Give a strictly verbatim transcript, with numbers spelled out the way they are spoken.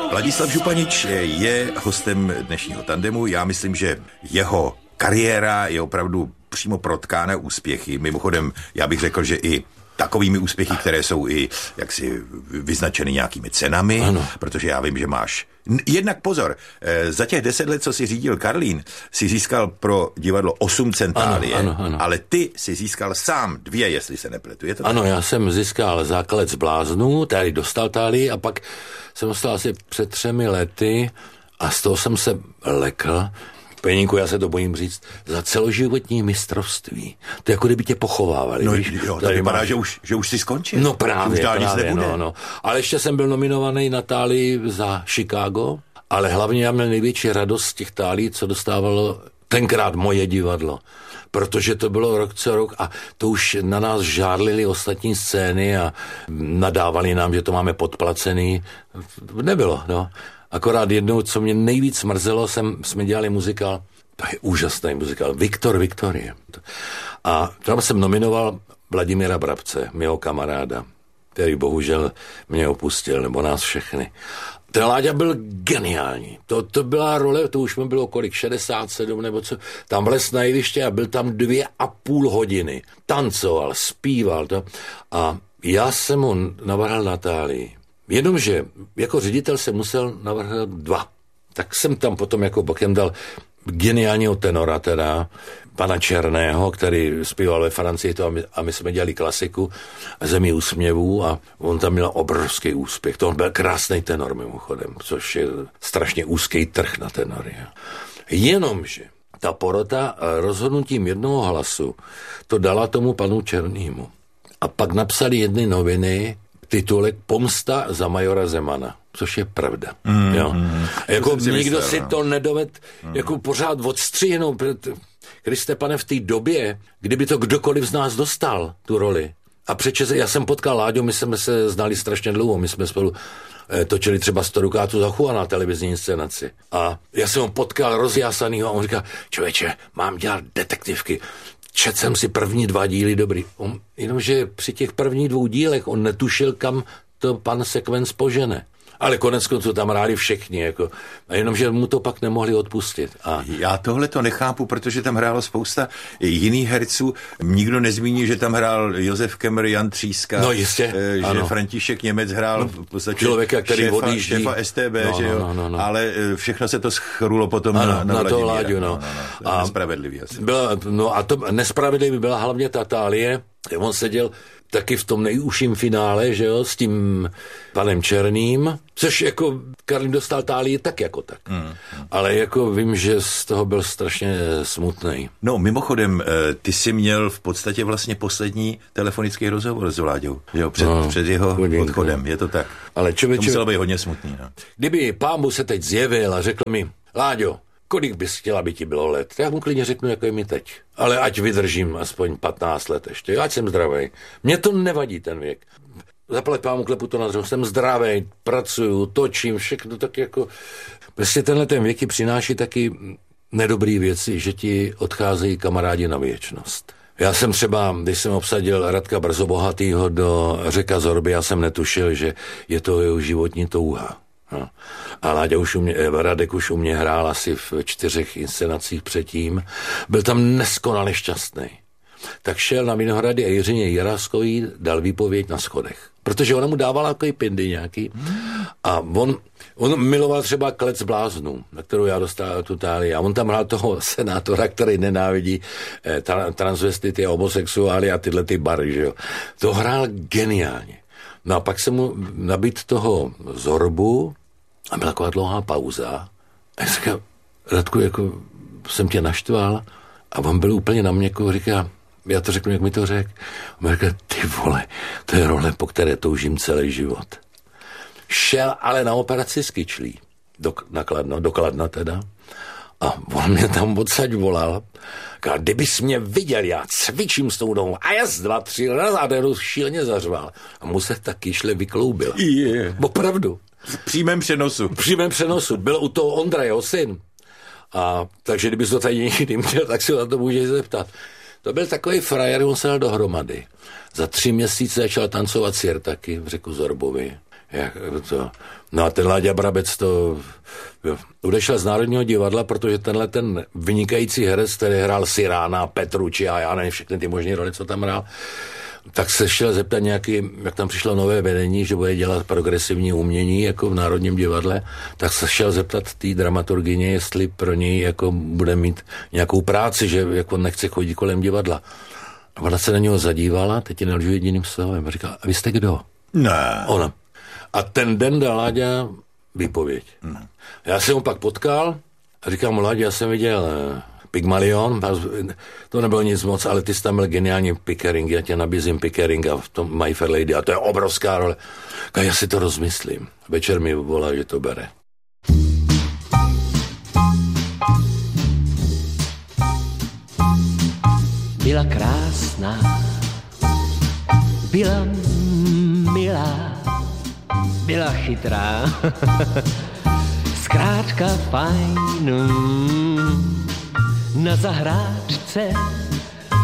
Ladislav Županič je hostem dnešního tandemu. Já myslím, že jeho kariéra je opravdu přímo protkána úspěchy. Mimochodem, já bych řekl, že i takovými úspěchy, které jsou i jaksi vyznačeny nějakými cenami, ano. Protože já vím, že máš. Jednak pozor, za těch deset let, co jsi řídil Karlín, si získal pro divadlo osm centálie, ano, ano, ano. Ale ty si získal sám dvě, jestli se nepletu. Je to ano, tak? Já jsem získal Zákalec bláznů, tady dostal tálii a pak jsem dostal asi před třemi lety a z toho jsem se lekl, Peníku, já se to bojím říct, za celoživotní mistrovství. To je jako kdyby tě pochovávali. No víš? jo, to vypadá, má... že, už, že už jsi skončil. No právě, už dál právě, nic nebude. no, no. Ale ještě jsem byl nominovaný na tálii za Chicago, ale hlavně já měl největší radost z těch tálí, co dostávalo tenkrát moje divadlo. Protože to bylo rok co rok a to už na nás žárlili ostatní scény a nadávali nám, že to máme podplacený. Nebylo, no. Akorát jednou, co mě nejvíc mrzelo, jsem, jsme dělali muzikál, to je úžasný muzikál, Viktor Viktorie. A tam jsem nominoval Vladimíra Brabce, mého kamaráda, který bohužel mě opustil, nebo nás všechny. Ten Láďa byl geniální. To, to byla role, to už mi bylo kolik, šedesát sedm nebo co. Tam vlez na jeviště a byl tam dvě a půl hodiny. Tancoval, zpíval to. A já jsem mu navrhl Natálii. Jenomže jako ředitel jsem musel navrhnout dva. Tak jsem tam potom jako bokem dal geniálního tenora teda, pana Černého, který zpíval ve Francii to a my, a my jsme dělali klasiku Zemi úsměvů a on tam měl obrovský úspěch. To on byl krásný tenor mimochodem, což je strašně úzký trh na tenory. Jenomže ta porota rozhodnutím jednoho hlasu to dala tomu panu Černému. A pak napsali jedny noviny titulek Pomsta za majora Zemana, což je pravda. Mm, jo. Mm, jako si nikdo myslel, si no. to nedoved mm. jako pořád odstříhnout. Kriste pane, v té době, kdyby to kdokoliv z nás dostal, tu roli. A přeče, já jsem potkal Láďu, my jsme se znali strašně dlouho, my jsme spolu eh, točili třeba sto dukátů za Juana na televizní inscenaci. A já jsem ho potkal rozjásanýho a on říká, člověče, mám dělat detektivky. Četl jsem si první dva díly dobrý. On, jenomže při těch prvních dvou dílech on netušil, kam to pan Sekvenc požene. Ale konec konců tam hráli všichni, jako, a jenomže mu to pak nemohli odpustit. A... Já tohle to nechápu, protože tam hrálo spousta jiných herců. Nikdo nezmíní, že tam hrál Josef Kemr, Jan Tříska, no jistě, že ano. František Němec hrál no, v podstatě člověka, který šéfa, odjíždí. šéfa S T B, no, že jo? No, no, no. Ale všechno se to schrulo potom ano, na, na, na to Vladimíra. Láďu, no. no, no, no a nespravedlivý asi. Byla, no a to nespravedlivý byla hlavně ta Tálie, on seděl taky v tom nejúžším finále, že jo, s tím panem Černým, což jako Karlín dostal Tálii tak jako tak. Mm. Ale jako vím, že z toho byl strašně smutnej. No mimochodem, ty jsi měl v podstatě vlastně poslední telefonický rozhovor s Vláďou, že jo, před, no, před jeho chudinko. odchodem, je to tak. Ale člověče, to muselo být hodně smutný, no. Kdyby pán se teď zjevil a řekl mi, Láďo, kolik bys chtěla, aby ti bylo let? Já mu klidně řeknu, jako je mi teď. Ale ať vydržím aspoň patnáct let ještě, ať jsem zdravý. Mně to nevadí ten věk. Zaplať pámu, klepu to na dřevo, jsem zdravý, pracuju, točím, všechno tak jako... Prostě tenhle ten věk přináší taky nedobrý věci, že ti odcházejí kamarádi na věčnost. Já jsem třeba, když jsem obsadil Radka Brzobohatýho do Řeka Zorby, já jsem netušil, že je to jeho životní touha. No. A Láďa už u mě, Radek už u mě hrál asi v čtyřech inscenacích předtím. Byl tam neskonale šťastný. Tak šel na Vinohrady a Jiřině Jiráskový dal výpověď na schodech. Protože ona mu dávala takový pindy nějaký. A on, on miloval třeba Klec bláznů, na kterou já dostal tu Tálii. A on tam hrál toho senátora, který nenávidí eh, tra- transvestity a homosexuály a tyhle ty bary, že jo. To hrál geniálně. No a pak se mu nabít toho Zorbu a byla taková dlouhá pauza. A já říkám, Radku, jako jsem tě naštval. A on byl úplně na mě, jako říká, já to řeknu, jak mi to řekl. A on říká, ty vole, to je role, po které toužím celý život. Šel ale na operaci z kyčlí, do, na Kladno, do Kladna teda. A on mě tam odsaď volal. Říkal, kdybys mě viděl, já cvičím s tou nohou. A já z dva, tři razy a ten šíleně zařval. A mu se ta kyšle vykloubila. Yeah. Opravdu. V přímém přenosu. V přímém přenosu. Byl u toho Ondra, jeho syn. A takže kdybys to tady někdy měl, tak si na to můžeš zeptat. To byl takový frajer, on se dal dohromady. Za tři měsíce začal tancovat sirtaky v Řeku Zorbovi. Jak to? No a ten Láďa Brabec to odešel z Národního divadla, protože tenhle ten vynikající herec, který hrál Sirána, Petruči a já nevím, všechny ty možný role, co tam hrál, tak se šel zeptat nějaký, jak tam přišlo nové vedení, že bude dělat progresivní umění jako v Národním divadle, tak se šel zeptat té dramaturgyně, jestli pro něj jako bude mít nějakou práci, že jako nechce chodit kolem divadla. A ona se na něho zadívala, teď je nelžu jediným slovem, a říkala, a vy jste kdo? Ne. Ona. A ten den dal Láďa výpověď. Hmm. Já jsem ho pak potkal a říkám mu, Láďa, já jsem viděl Pygmalion, to nebylo nic moc, ale ty jsi tam byl geniální Pickering, já tě nabízím Pickering a v tom My Fair Lady a to je obrovská role. A já si to rozmyslím. Večer mi volá, že to bere. Byla krásná, byla milá, byla chytrá, zkrátka fajn. Na zahrádce